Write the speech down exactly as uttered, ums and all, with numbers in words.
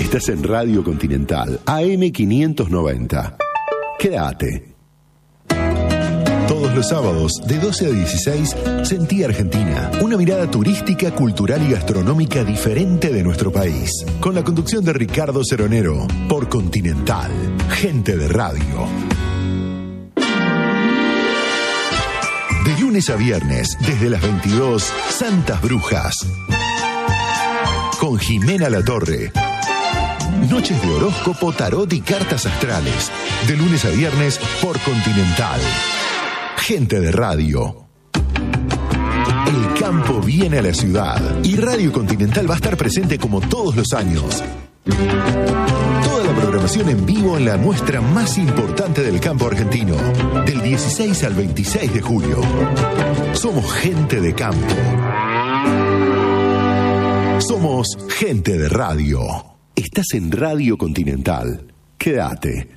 Estás en Radio Continental, A M quinientos noventa. Quédate. Todos los sábados, de doce a dieciséis, Sentí Argentina. Una mirada turística, cultural y gastronómica diferente de nuestro país. Con la conducción de Ricardo Ceronero, por Continental. Gente de radio. De lunes a viernes, desde las veintidós, Santas Brujas. Con Jimena Latorre. Noches de horóscopo, tarot y cartas astrales. De lunes a viernes, por Continental. Gente de radio. El campo viene a la ciudad y Radio Continental va a estar presente como todos los años. Toda la programación en vivo en la muestra más importante del campo argentino, del dieciséis al veintiséis de julio. Somos gente de campo. Somos gente de radio. Estás en Radio Continental. Quédate.